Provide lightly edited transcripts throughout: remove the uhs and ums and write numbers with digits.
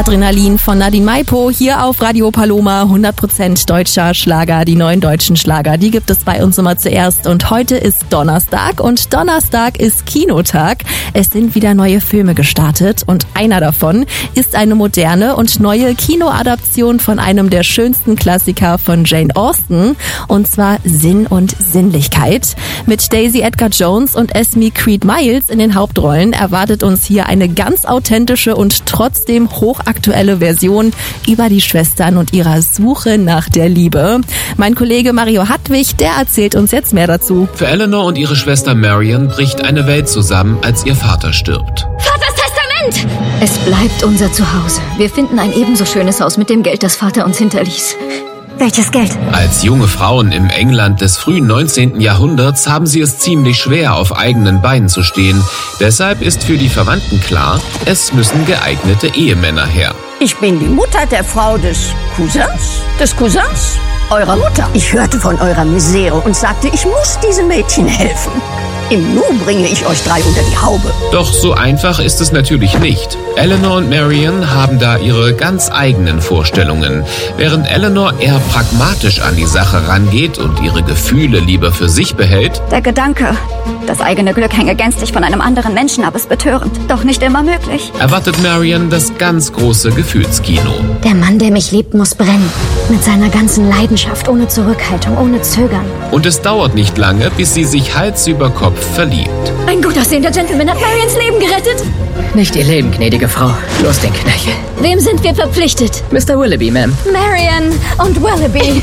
Adrenalin von Nadine Maipo hier auf Radio Paloma. 100% deutscher Schlager, die neuen deutschen Schlager, die gibt es bei uns immer zuerst. Und heute ist Donnerstag und Donnerstag ist Kinotag. Es sind wieder neue Filme gestartet und einer davon ist eine moderne und neue Kinoadaption von einem der schönsten Klassiker von Jane Austen, und zwar Sinn und Sinnlichkeit. Mit Daisy Edgar Jones und Esme Creed Miles in den Hauptrollen erwartet uns hier eine ganz authentische und trotzdem hochaktuelle Version über die Schwestern und ihrer Suche nach der Liebe. Mein Kollege Mario Hartwig, der erzählt uns jetzt mehr dazu. Für Eleanor und ihre Schwester Marion bricht eine Welt zusammen, als ihr Vater stirbt. Vaters Testament! Es bleibt unser Zuhause. Wir finden ein ebenso schönes Haus mit dem Geld, das Vater uns hinterließ. Welches Geld? Als junge Frauen im England des frühen 19. Jahrhunderts haben sie es ziemlich schwer, auf eigenen Beinen zu stehen. Deshalb ist für die Verwandten klar, es müssen geeignete Ehemänner her. Ich bin die Mutter der Frau des Cousins, eurer Mutter. Ich hörte von eurer Misere und sagte, ich muss diesem Mädchen helfen. Im Nu bringe ich euch 3 unter die Haube. Doch so einfach ist es natürlich nicht. Eleanor und Marion haben da ihre ganz eigenen Vorstellungen. Während Eleanor eher pragmatisch an die Sache rangeht und ihre Gefühle lieber für sich behält, Der Gedanke, das eigene Glück hänge gänzlich von einem anderen Menschen ab, ist betörend. Doch nicht immer möglich. erwartet Marion das ganz große Gefühlskino. Der Mann, der mich liebt, muss brennen. Mit seiner ganzen Leidenschaft, ohne Zurückhaltung, ohne Zögern. Und es dauert nicht lange, bis sie sich Hals über Kopf verliebt. Ein gut aussehender Gentleman hat Marions Leben gerettet. Nicht Ihr Leben, gnädige Frau. Los den Knöchel. Wem sind wir verpflichtet? Mr. Willoughby, Ma'am. Marion und Willoughby.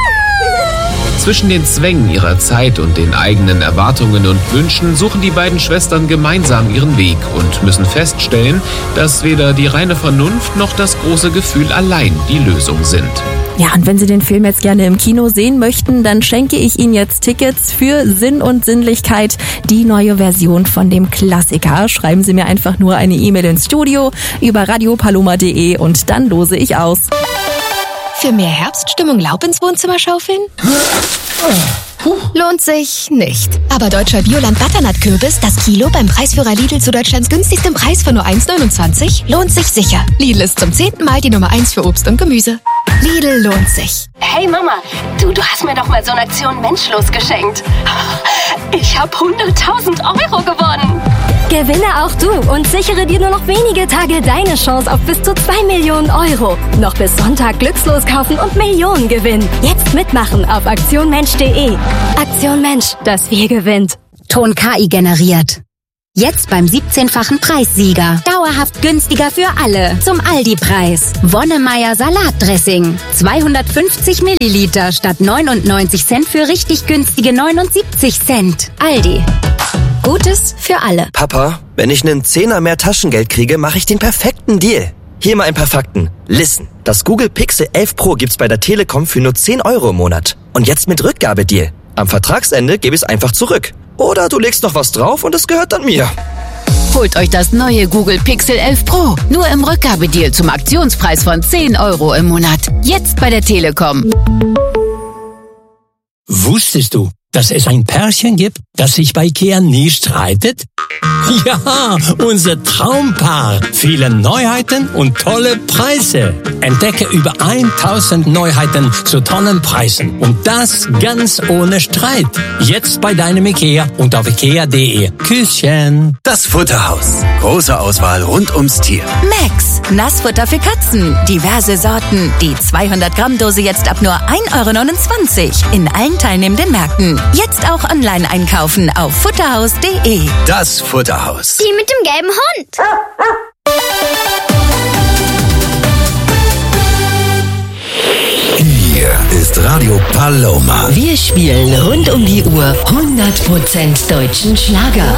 Zwischen den Zwängen ihrer Zeit und den eigenen Erwartungen und Wünschen suchen die beiden Schwestern gemeinsam ihren Weg und müssen feststellen, dass weder die reine Vernunft noch das große Gefühl allein die Lösung sind. Ja, und wenn Sie den Film jetzt gerne im Kino sehen möchten, dann schenke ich Ihnen jetzt Tickets für Sinn und Sinnlichkeit, die neue Version von dem Klassiker. Schreiben Sie mir einfach nur eine E-Mail ins Studio über radiopaloma.de und dann lose ich aus. Für mehr Herbststimmung Laub ins Wohnzimmer schaufeln? Lohnt sich nicht. Aber deutscher Bioland-Butternut-Kürbis, das Kilo beim Preisführer Lidl zu Deutschlands günstigstem Preis von nur 1,29, lohnt sich sicher. Lidl ist zum 10. Mal die Nummer 1 für Obst und Gemüse. Lidl lohnt sich. Hey Mama, du hast mir doch mal so eine Aktion Menschlos geschenkt. Ich habe 100.000 Euro gewonnen. Gewinne auch du und sichere dir nur noch wenige Tage deine Chance auf bis zu 2 Millionen Euro. Noch bis Sonntag glückslos kaufen und Millionen gewinnen. Jetzt mitmachen auf aktionmensch.de. Aktion Mensch, das Wir gewinnt. Ton KI generiert. Jetzt beim 17-fachen Preissieger. Dauerhaft günstiger für alle. Zum Aldi-Preis. Wonnemeier Salatdressing. 250 Milliliter statt 99 Cent für richtig günstige 79 Cent. Aldi. Gutes für alle. Papa, wenn ich einen Zehner mehr Taschengeld kriege, mache ich den perfekten Deal. Hier mal ein paar Fakten. Listen, das Google Pixel 11 Pro gibt's bei der Telekom für nur 10 Euro im Monat. Und jetzt mit Rückgabedeal. Am Vertragsende gebe ich es einfach zurück. Oder du legst noch was drauf und es gehört dann mir. Holt euch das neue Google Pixel 11 Pro. Nur im Rückgabedeal zum Aktionspreis von 10 Euro im Monat. Jetzt bei der Telekom. Wusstest du, dass es ein Pärchen gibt, das sich bei IKEA nie streitet? Ja, unser Traumpaar. Viele Neuheiten und tolle Preise. Entdecke über 1000 Neuheiten zu tollen Preisen. Und das ganz ohne Streit. Jetzt bei deinem IKEA und auf ikea.de. Küsschen. Das Futterhaus. Große Auswahl rund ums Tier. Max, Nassfutter für Katzen. Diverse Sorten. Die 200-Gramm-Dose jetzt ab nur 1,29 € in allen teilnehmenden Märkten. Jetzt auch online einkaufen auf futterhaus.de. Das Futterhaus. Die mit dem gelben Hund. Hier ist Radio Paloma. Wir spielen rund um die Uhr 100% deutschen Schlager.